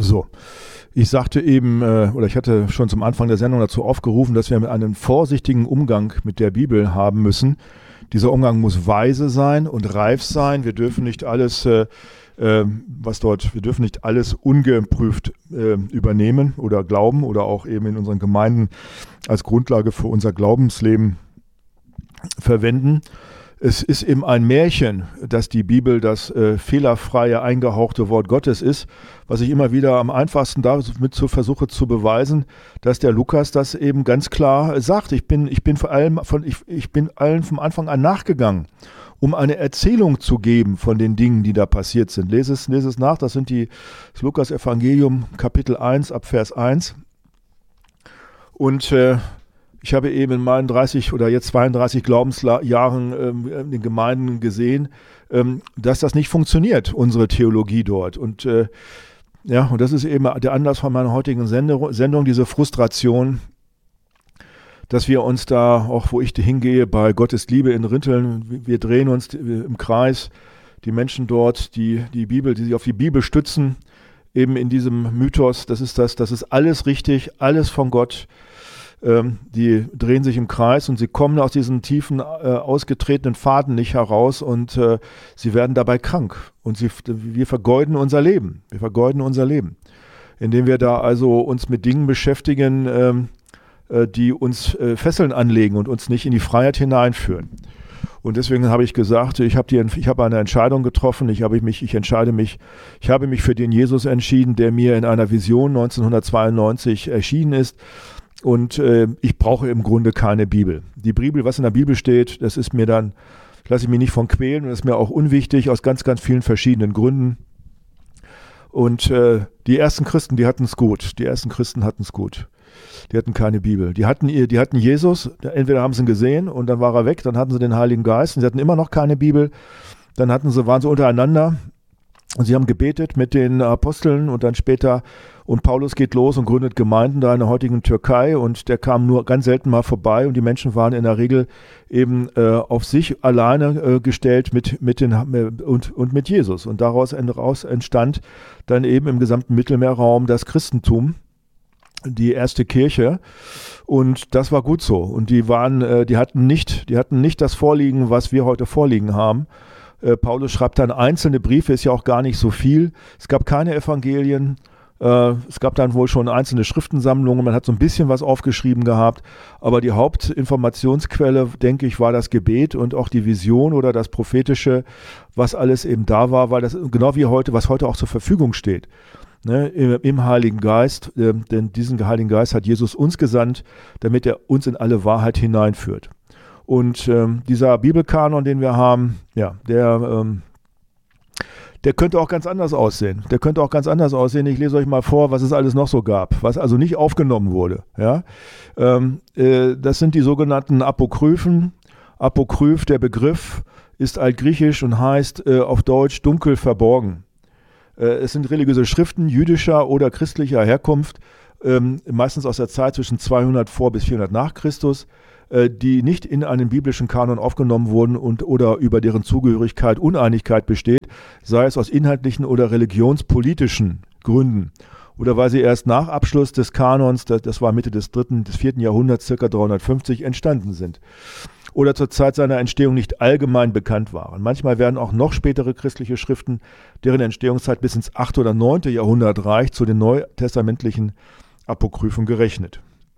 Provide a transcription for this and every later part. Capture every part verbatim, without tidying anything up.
So, ich sagte eben, äh, oder ich hatte schon zum Anfang der Sendung dazu aufgerufen, dass wir einen vorsichtigen Umgang mit der Bibel haben müssen. Dieser Umgang muss weise sein und reif sein. Wir dürfen nicht alles, äh, äh, was dort, wir dürfen nicht alles ungeprüft äh, übernehmen oder glauben oder auch eben in unseren Gemeinden als Grundlage für unser Glaubensleben verwenden. Es ist eben ein Märchen, dass die Bibel das äh, fehlerfreie, eingehauchte Wort Gottes ist, was ich immer wieder am einfachsten damit zu versuche zu beweisen, dass der Lukas das eben ganz klar sagt. Ich bin, ich bin vor allem von, ich, ich bin allen vom Anfang an nachgegangen, um eine Erzählung zu geben von den Dingen, die da passiert sind. Lese es, lese es nach, das sind die, das Lukas-Evangelium, Kapitel eins, ab Vers eins. Und äh, ich habe eben in meinen dreißig oder jetzt zweiunddreißig Glaubensjahren ähm, in den Gemeinden gesehen, ähm, dass das nicht funktioniert, unsere Theologie dort. Und äh, ja, und das ist eben der Anlass von meiner heutigen Sendung, Sendung, diese Frustration, dass wir uns da, auch wo ich hingehe, bei Gottes Liebe in Rinteln, wir drehen uns im Kreis, die Menschen dort, die die Bibel, die sich auf die Bibel stützen, eben in diesem Mythos, das ist das, das ist alles richtig, alles von Gott. Die drehen sich im Kreis und sie kommen aus diesen tiefen, äh, ausgetretenen Pfaden nicht heraus und äh, sie werden dabei krank. Und sie, wir vergeuden unser Leben. Wir vergeuden unser Leben, indem wir da also uns mit Dingen beschäftigen, ähm, äh, die uns äh, Fesseln anlegen und uns nicht in die Freiheit hineinführen. Und deswegen habe ich gesagt, ich habe, die, ich habe eine Entscheidung getroffen. Ich habe mich, ich entscheide mich, ich habe mich für den Jesus entschieden, der mir in einer Vision neunzehnhundertzweiundneunzig erschienen ist. Und äh, ich brauche im Grunde keine Bibel. Die Bibel, was in der Bibel steht, das ist mir dann, lasse ich mich nicht von quälen und das ist mir auch unwichtig aus ganz, ganz vielen verschiedenen Gründen. Und äh, die ersten Christen, die hatten es gut. Die ersten Christen hatten es gut. Die hatten keine Bibel. Die hatten, die hatten Jesus, entweder haben sie ihn gesehen und dann war er weg, dann hatten sie den Heiligen Geist und sie hatten immer noch keine Bibel. Dann hatten sie, waren sie untereinander und sie haben gebetet mit den Aposteln und dann später. Und Paulus geht los und gründet Gemeinden da in der heutigen Türkei und der kam nur ganz selten mal vorbei und die Menschen waren in der Regel eben äh, auf sich alleine äh, gestellt mit, mit den, äh, und, und mit Jesus. Und daraus entstand dann eben im gesamten Mittelmeerraum das Christentum, die erste Kirche. Und das war gut so. Und die waren, äh, die hatten nicht, die hatten nicht das Vorliegen, was wir heute vorliegen haben. Äh, Paulus schreibt dann einzelne Briefe, ist ja auch gar nicht so viel. Es gab keine Evangelien. Es gab dann wohl schon einzelne Schriftensammlungen, man hat so ein bisschen was aufgeschrieben gehabt, aber die Hauptinformationsquelle, denke ich, war das Gebet und auch die Vision oder das Prophetische, was alles eben da war, weil das genau wie heute, was heute auch zur Verfügung steht, ne, im, im Heiligen Geist, äh, denn diesen Heiligen Geist hat Jesus uns gesandt, damit er uns in alle Wahrheit hineinführt. Und ähm, dieser Bibelkanon, den wir haben, ja, der... Ähm, Der könnte auch ganz anders aussehen. Der könnte auch ganz anders aussehen. Ich lese euch mal vor, was es alles noch so gab, was also nicht aufgenommen wurde. Ja? Ähm, äh, das sind die sogenannten Apokryphen. Apokryph, der Begriff, ist altgriechisch und heißt äh, auf Deutsch dunkel verborgen. Äh, es sind religiöse Schriften jüdischer oder christlicher Herkunft, ähm, meistens aus der Zeit zwischen zweihundert vor bis vierhundert nach Christus, die nicht in einen biblischen Kanon aufgenommen wurden und oder über deren Zugehörigkeit Uneinigkeit besteht, sei es aus inhaltlichen oder religionspolitischen Gründen oder weil sie erst nach Abschluss des Kanons, das, das war Mitte des dritten, des vierten Jahrhunderts, circa dreihundertfünfzig, entstanden sind oder zur Zeit seiner Entstehung nicht allgemein bekannt waren. Manchmal werden auch noch spätere christliche Schriften, deren Entstehungszeit bis ins achte oder neunte Jahrhundert reicht, zu den neutestamentlichen Apokryphen gerechnet.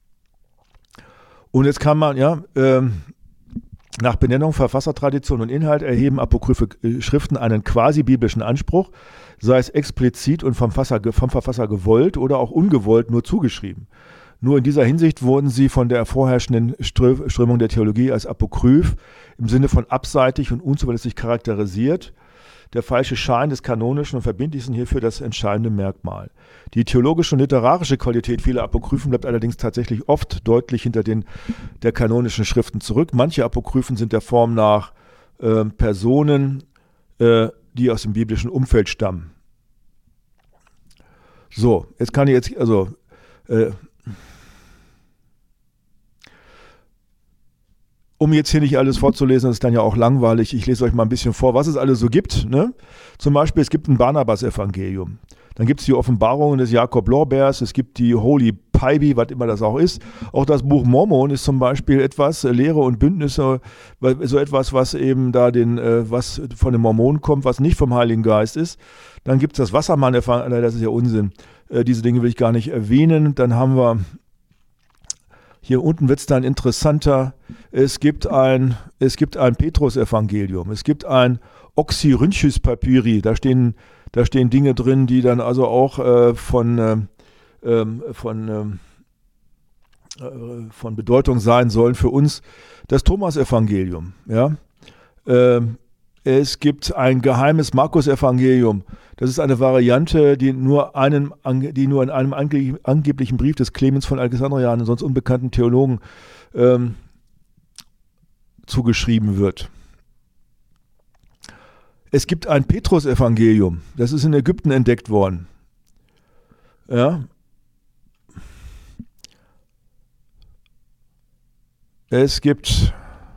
Und jetzt kann man, ja, ähm, nach Benennung, Verfassertradition und Inhalt erheben apokryphe Schriften einen quasi-biblischen Anspruch, sei es explizit und vom Verfasser, vom Verfasser gewollt oder auch ungewollt nur zugeschrieben. Nur in dieser Hinsicht wurden sie von der vorherrschenden Strömung der Theologie als apokryph im Sinne von abseitig und unzuverlässig charakterisiert. Der falsche Schein des Kanonischen und Verbindlichen hierfür das entscheidende Merkmal. Die theologische und literarische Qualität vieler Apokryphen bleibt allerdings tatsächlich oft deutlich hinter den der kanonischen Schriften zurück. Manche Apokryphen sind der Form nach äh, Personen, äh, die aus dem biblischen Umfeld stammen. So, jetzt kann ich jetzt, also äh, um jetzt hier nicht alles vorzulesen, das ist dann ja auch langweilig, ich lese euch mal ein bisschen vor, was es alles so gibt. Ne? Zum Beispiel, es gibt ein Barnabas-Evangelium. Dann gibt es die Offenbarungen des Jakob Lorbeers, es gibt die Holy Piby, was immer das auch ist. Auch das Buch Mormon ist zum Beispiel etwas, äh, Lehre und Bündnisse, so etwas, was eben da den, äh, was von den Mormonen kommt, was nicht vom Heiligen Geist ist. Dann gibt es das Wassermann-Evangelium, das ist ja Unsinn. Äh, diese Dinge will ich gar nicht erwähnen. Dann haben wir, hier unten wird es dann interessanter, es gibt ein, es gibt ein Petrus-Evangelium, es gibt ein Oxyrhynchus Papyri, da stehen, da stehen Dinge drin, die dann also auch äh, von, äh, ähm, von, ähm, äh, von Bedeutung sein sollen für uns. Das Thomas-Evangelium, ja. Ähm, es gibt ein geheimes Markus-Evangelium. Das ist eine Variante, die nur, einen, die nur in einem ange angeblichen Brief des Clemens von Alexandria, einem sonst unbekannten Theologen, ähm, zugeschrieben wird. Es gibt ein Petrus-Evangelium, das ist in Ägypten entdeckt worden. Ja. Es gibt,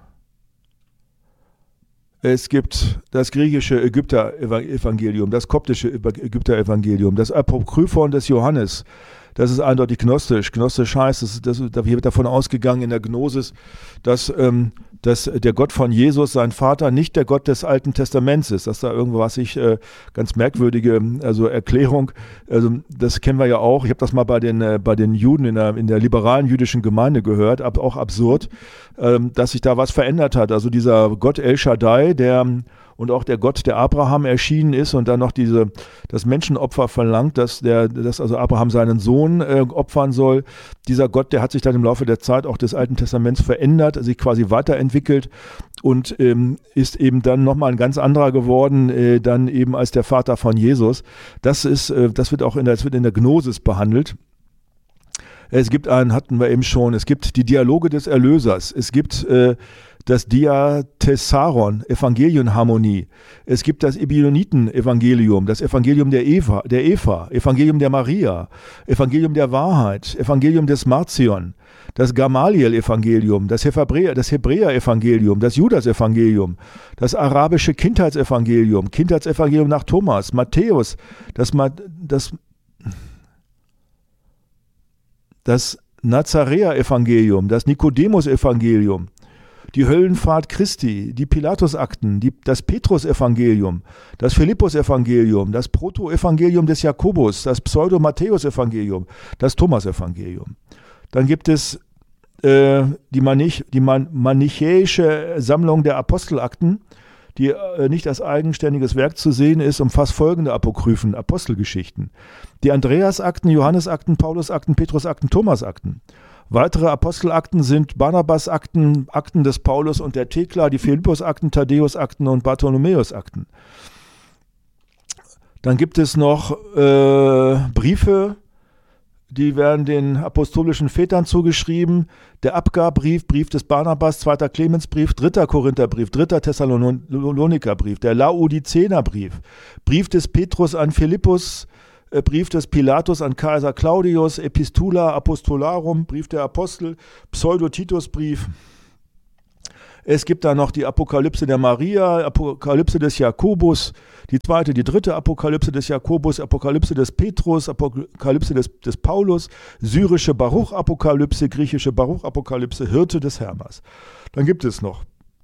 es gibt das griechische Ägypter-Evangelium, das koptische Ägypter-Evangelium, das Apokryphon des Johannes. Das ist eindeutig gnostisch. Gnostisch heißt, das, das, da wird davon ausgegangen in der Gnosis, dass, ähm, dass der Gott von Jesus, sein Vater, nicht der Gott des Alten Testaments ist. Dass da irgendwas ich äh, ganz merkwürdige also Erklärung, also das kennen wir ja auch. Ich habe das mal bei den, äh, bei den Juden in der, in der liberalen jüdischen Gemeinde gehört, aber auch absurd, ähm, dass sich da was verändert hat. Also dieser Gott El Shaddai, der und auch der Gott, der Abraham erschienen ist und dann noch diese, das Menschenopfer verlangt, dass, der, dass also Abraham seinen Sohn äh, opfern soll. Dieser Gott, der hat sich dann im Laufe der Zeit auch des Alten Testaments verändert, sich quasi weiterentwickelt und ähm, ist eben dann nochmal ein ganz anderer geworden, äh, dann eben als der Vater von Jesus. Das ist, äh, das wird auch in der, das wird in der Gnosis behandelt. Es gibt einen, hatten wir eben schon, es gibt die Dialoge des Erlösers, es gibt äh, das Diatessaron, Evangelienharmonie. Es gibt das Ebioniten-Evangelium, das Evangelium der Eva, der Eva, Evangelium der Maria, Evangelium der Wahrheit, Evangelium des Marcion, das Gamaliel-Evangelium, das Hebräer, das Hebräer-Evangelium, das Judas-Evangelium, das arabische Kindheitsevangelium, Kindheitsevangelium nach Thomas, Matthäus, das, das, das Nazaräer-Evangelium, das Nikodemus-Evangelium, die Höllenfahrt Christi, die Pilatus-Akten, die, das Petrus-Evangelium, das Philippus-Evangelium, das Proto-Evangelium des Jakobus, das Pseudo-Matthäus-Evangelium, das Thomas-Evangelium. Dann gibt es äh, die, Manich, die Man manichäische Sammlung der Apostelakten, die äh, nicht als eigenständiges Werk zu sehen ist, umfasst folgende Apokryphen, Apostelgeschichten. Die Andreas-Akten, Johannes-Akten, Paulus-Akten, Petrus-Akten, Thomas-Akten. Weitere Apostelakten sind Barnabas-Akten, Akten des Paulus und der Thekla, die Philippus-Akten, Thaddäus-Akten und Bartholomäus-Akten. Dann gibt es noch äh, Briefe, die werden den apostolischen Vätern zugeschrieben. Der Abgarbrief, Brief des Barnabas, zweiter Clemensbrief, dritter Korintherbrief, dritter Thessalonikerbrief, der Laodicenerbrief, Brief des Petrus an Philippus, Brief des Pilatus an Kaiser Claudius, Epistula Apostolarum, Brief der Apostel, Pseudo-Titus-Brief. Es gibt da noch die Apokalypse der Maria, Apokalypse des Jakobus, die zweite, die dritte Apokalypse des Jakobus, Apokalypse des Petrus, Apokalypse des, des Paulus, syrische Baruch-Apokalypse, griechische Baruch-Apokalypse, Hirte des Hermas. Dann gibt es noch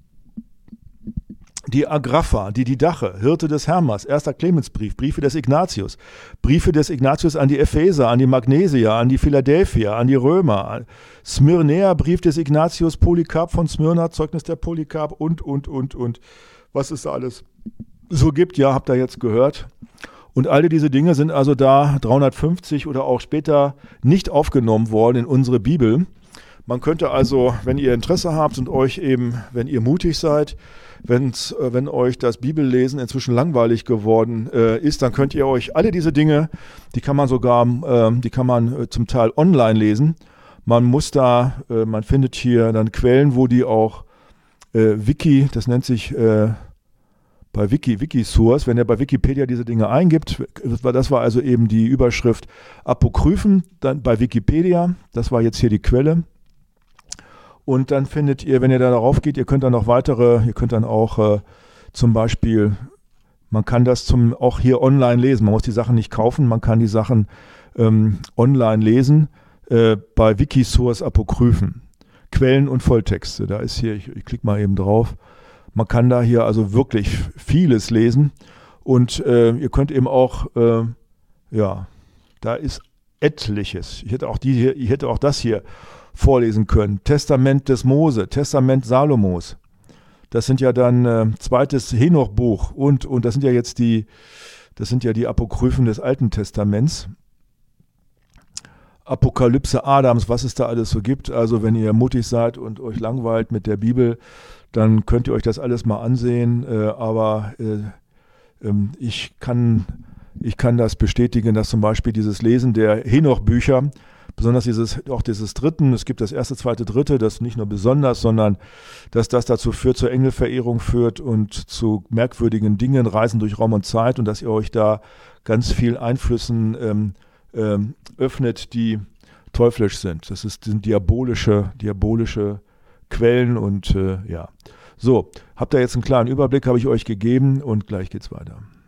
die Agrapha, die Didache, Hirte des Hermas, erster Clemensbrief, Briefe des Ignatius, Briefe des Ignatius an die Epheser, an die Magnesier, an die Philadelphia, an die Römer, Smyrnäer, Brief des Ignatius, Polycarp von Smyrna, Zeugnis der Polycarp und, und, und, und, was es da alles so gibt, ja, habt ihr jetzt gehört. Und alle diese Dinge sind also da dreihundertfünfzig oder auch später nicht aufgenommen worden in unsere Bibel. Man könnte also, wenn ihr Interesse habt und euch eben, wenn ihr mutig seid, wenn's, wenn euch das Bibellesen inzwischen langweilig geworden äh, ist, dann könnt ihr euch alle diese Dinge, die kann man sogar, äh, die kann man äh, zum Teil online lesen. Man muss da, äh, man findet hier dann Quellen, wo die auch äh, Wiki, das nennt sich äh, bei Wiki, Wikisource, wenn ihr bei Wikipedia diese Dinge eingibt, das war also eben die Überschrift Apokryphen, dann bei Wikipedia, das war jetzt hier die Quelle. Und dann findet ihr, wenn ihr da darauf geht, ihr könnt dann noch weitere, ihr könnt dann auch äh, zum Beispiel Man kann das zum, auch hier online lesen. Man muss die Sachen nicht kaufen, man kann die Sachen ähm, online lesen äh, bei Wikisource Apokryphen. Quellen und Volltexte. Da ist hier, ich, ich klicke mal eben drauf. Man kann da hier also wirklich vieles lesen. Und äh, ihr könnt eben auch, äh, ja, da ist etliches. Ich hätte auch die hier, ich hätte auch das hier vorlesen können. Testament des Mose, Testament Salomos. Das sind ja dann äh, zweites Henoch-Buch und, und das sind ja jetzt die, das sind ja die Apokryphen des Alten Testaments. Apokalypse Adams, was es da alles so gibt. Also wenn ihr mutig seid und euch langweilt mit der Bibel, dann könnt ihr euch das alles mal ansehen. Äh, aber äh, ähm, ich kann, ich kann das bestätigen, dass zum Beispiel dieses Lesen der Henoch-Bücher, besonders dieses, auch dieses Dritten, es gibt das erste, zweite, dritte, das nicht nur besonders, sondern dass das dazu führt, zur Engelverehrung führt und zu merkwürdigen Dingen, Reisen durch Raum und Zeit und dass ihr euch da ganz viel Einflüssen ähm, ähm, öffnet, die teuflisch sind. Das ist, sind diabolische, diabolische Quellen und äh, ja. So, habt ihr jetzt einen klaren Überblick, habe ich euch gegeben und gleich geht's weiter.